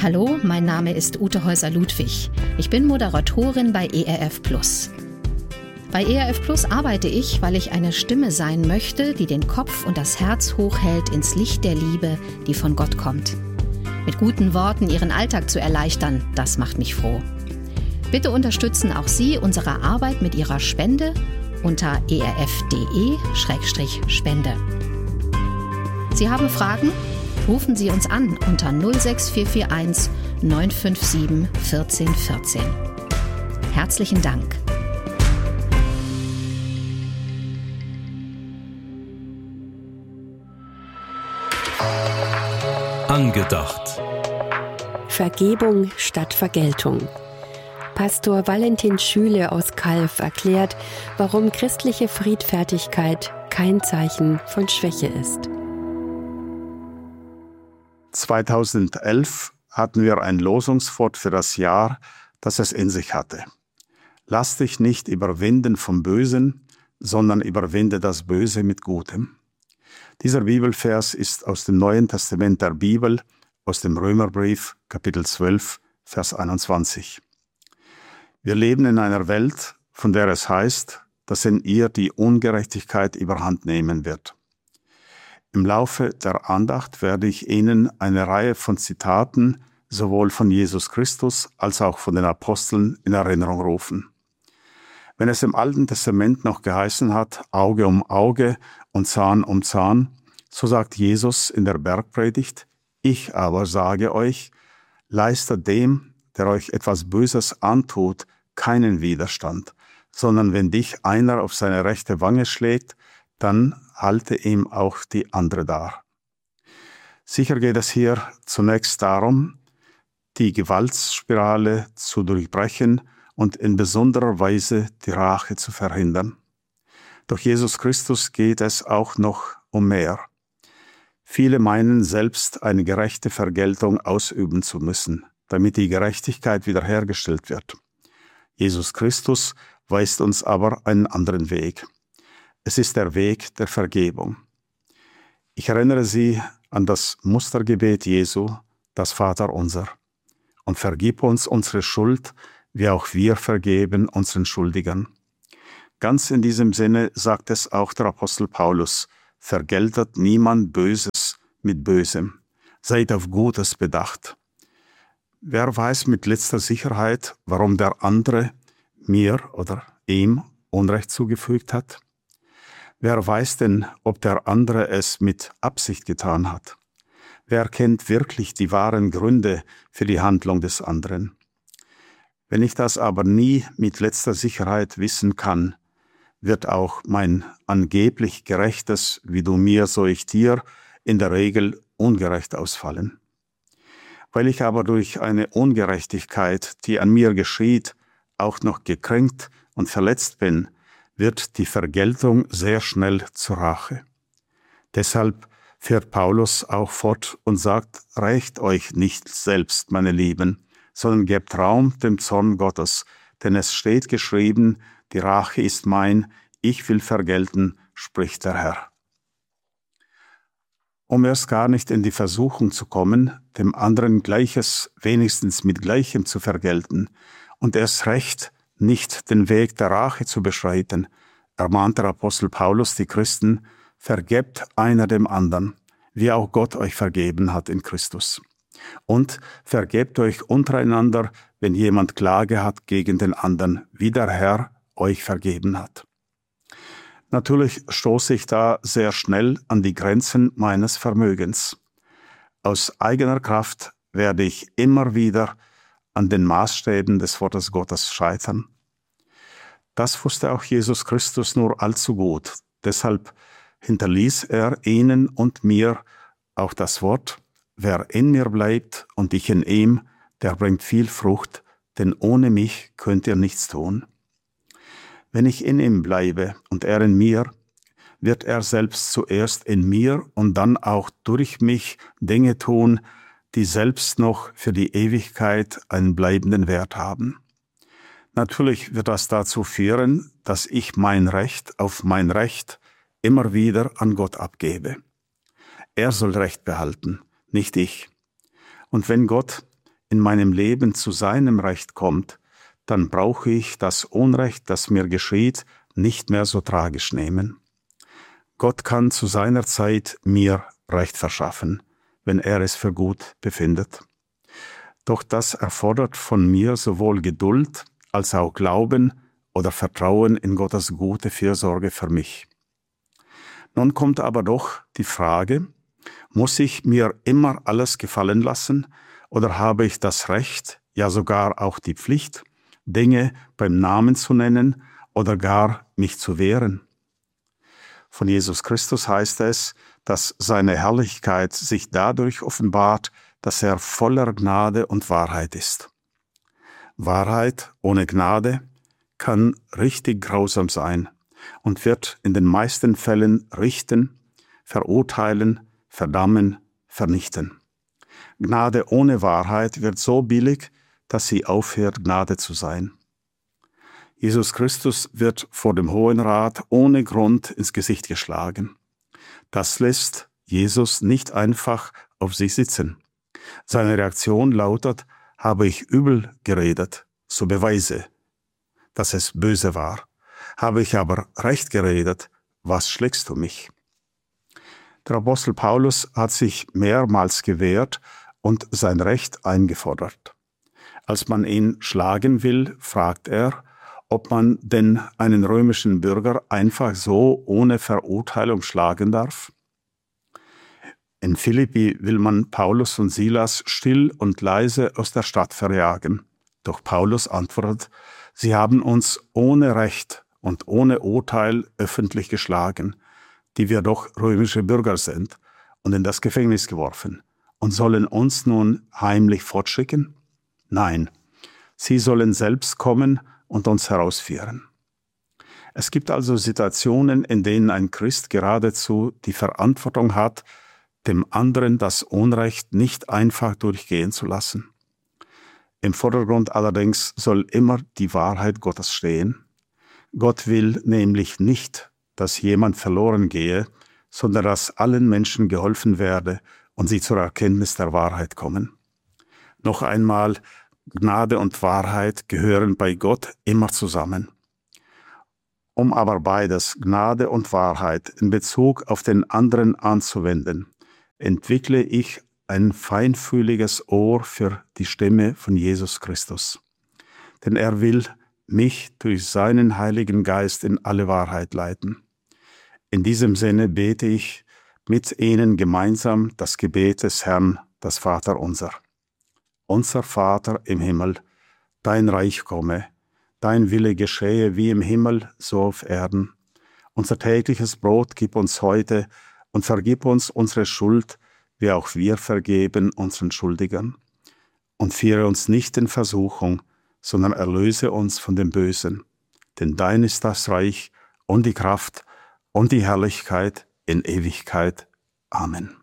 Hallo, mein Name ist Ute Häuser-Ludwig. Ich bin Moderatorin bei ERF+. Bei ERF+ arbeite ich, weil ich eine Stimme sein möchte, die den Kopf und das Herz hochhält ins Licht der Liebe, die von Gott kommt. Mit guten Worten Ihren Alltag zu erleichtern, das macht mich froh. Bitte unterstützen auch Sie unsere Arbeit mit Ihrer Spende unter erf.de/spende. Sie haben Fragen? Rufen Sie uns an unter 06441 957 1414. Herzlichen Dank. Angedacht. Vergebung statt Vergeltung. Pastor Valentin Schüle aus Calw erklärt, warum christliche Friedfertigkeit kein Zeichen von Schwäche ist. 2011 hatten wir ein Losungswort für das Jahr, das es in sich hatte. Lass dich nicht überwinden vom Bösen, sondern überwinde das Böse mit Gutem. Dieser Bibelvers ist aus dem Neuen Testament der Bibel, aus dem Römerbrief, Kapitel 12, Vers 21. Wir leben in einer Welt, von der es heißt, dass in ihr die Ungerechtigkeit überhand nehmen wird. Im Laufe der Andacht werde ich Ihnen eine Reihe von Zitaten sowohl von Jesus Christus als auch von den Aposteln in Erinnerung rufen. Wenn es im Alten Testament noch geheißen hat, Auge um Auge und Zahn um Zahn, so sagt Jesus in der Bergpredigt, ich aber sage euch, leistet dem, der euch etwas Böses antut, keinen Widerstand, sondern wenn dich einer auf seine rechte Wange schlägt, dann halte ihm auch die andere dar. Sicher geht es hier zunächst darum, die Gewaltspirale zu durchbrechen und in besonderer Weise die Rache zu verhindern. Doch Jesus Christus geht es auch noch um mehr. Viele meinen, selbst eine gerechte Vergeltung ausüben zu müssen, damit die Gerechtigkeit wiederhergestellt wird. Jesus Christus weist uns aber einen anderen Weg. Es ist der Weg der Vergebung. Ich erinnere Sie an das Mustergebet Jesu, das Vaterunser. Und vergib uns unsere Schuld, wie auch wir vergeben unseren Schuldigern. Ganz in diesem Sinne sagt es auch der Apostel Paulus, vergeltet niemand Böses mit Bösem, seid auf Gutes bedacht. Wer weiß mit letzter Sicherheit, warum der andere mir oder ihm Unrecht zugefügt hat? Wer weiß denn, ob der andere es mit Absicht getan hat? Wer kennt wirklich die wahren Gründe für die Handlung des anderen? Wenn ich das aber nie mit letzter Sicherheit wissen kann, wird auch mein angeblich gerechtes, wie du mir, so ich dir, in der Regel ungerecht ausfallen. Weil ich aber durch eine Ungerechtigkeit, die an mir geschieht, auch noch gekränkt und verletzt bin, wird die Vergeltung sehr schnell zur Rache. Deshalb fährt Paulus auch fort und sagt, rächt euch nicht selbst, meine Lieben, sondern gebt Raum dem Zorn Gottes, denn es steht geschrieben, die Rache ist mein, ich will vergelten, spricht der Herr. Um erst gar nicht in die Versuchung zu kommen, dem anderen Gleiches wenigstens mit Gleichem zu vergelten und erst recht nicht den Weg der Rache zu beschreiten, ermahnt der Apostel Paulus die Christen, vergebt einer dem anderen, wie auch Gott euch vergeben hat in Christus. Und vergebt euch untereinander, wenn jemand Klage hat gegen den anderen, wie der Herr euch vergeben hat. Natürlich stoße ich da sehr schnell an die Grenzen meines Vermögens. Aus eigener Kraft werde ich immer wieder an den Maßstäben des Wortes Gottes scheitern. Das wusste auch Jesus Christus nur allzu gut. Deshalb hinterließ er Ihnen und mir auch das Wort, wer in mir bleibt und ich in ihm, der bringt viel Frucht, denn ohne mich könnt ihr nichts tun. Wenn ich in ihm bleibe und er in mir, wird er selbst zuerst in mir und dann auch durch mich Dinge tun, die selbst noch für die Ewigkeit einen bleibenden Wert haben. Natürlich wird das dazu führen, dass ich mein Recht auf mein Recht immer wieder an Gott abgebe. Er soll Recht behalten, nicht ich. Und wenn Gott in meinem Leben zu seinem Recht kommt, dann brauche ich das Unrecht, das mir geschieht, nicht mehr so tragisch nehmen. Gott kann zu seiner Zeit mir Recht verschaffen, wenn er es für gut befindet. Doch das erfordert von mir sowohl Geduld als auch Glauben oder Vertrauen in Gottes gute Fürsorge für mich. Nun kommt aber doch die Frage, muss ich mir immer alles gefallen lassen oder habe ich das Recht, ja sogar auch die Pflicht, Dinge beim Namen zu nennen oder gar mich zu wehren? Von Jesus Christus heißt es, dass seine Herrlichkeit sich dadurch offenbart, dass er voller Gnade und Wahrheit ist. Wahrheit ohne Gnade kann richtig grausam sein und wird in den meisten Fällen richten, verurteilen, verdammen, vernichten. Gnade ohne Wahrheit wird so billig, dass sie aufhört, Gnade zu sein. Jesus Christus wird vor dem Hohen Rat ohne Grund ins Gesicht geschlagen. Das lässt Jesus nicht einfach auf sich sitzen. Seine Reaktion lautet: Habe ich übel geredet, so beweise, dass es böse war. Habe ich aber recht geredet, was schlägst du mich? Der Apostel Paulus hat sich mehrmals gewehrt und sein Recht eingefordert. Als man ihn schlagen will, fragt er, ob man denn einen römischen Bürger einfach so ohne Verurteilung schlagen darf. In Philippi will man Paulus und Silas still und leise aus der Stadt verjagen. Doch Paulus antwortet: Sie haben uns ohne Recht und ohne Urteil öffentlich geschlagen, die wir doch römische Bürger sind, und in das Gefängnis geworfen, und sollen uns nun heimlich fortschicken? Nein, sie sollen selbst kommen und uns herausführen. Es gibt also Situationen, in denen ein Christ geradezu die Verantwortung hat, dem anderen das Unrecht nicht einfach durchgehen zu lassen. Im Vordergrund allerdings soll immer die Wahrheit Gottes stehen. Gott will nämlich nicht, dass jemand verloren gehe, sondern dass allen Menschen geholfen werde und sie zur Erkenntnis der Wahrheit kommen. Noch einmal, Gnade und Wahrheit gehören bei Gott immer zusammen. Um aber beides, Gnade und Wahrheit, in Bezug auf den anderen anzuwenden, entwickle ich ein feinfühliges Ohr für die Stimme von Jesus Christus. Denn er will mich durch seinen Heiligen Geist in alle Wahrheit leiten. In diesem Sinne bete ich mit Ihnen gemeinsam das Gebet des Herrn, das Vaterunser. Unser Vater im Himmel, dein Reich komme, dein Wille geschehe wie im Himmel, so auf Erden. Unser tägliches Brot gib uns heute und vergib uns unsere Schuld, wie auch wir vergeben unseren Schuldigern. Und führe uns nicht in Versuchung, sondern erlöse uns von dem Bösen. Denn dein ist das Reich und die Kraft und die Herrlichkeit in Ewigkeit. Amen.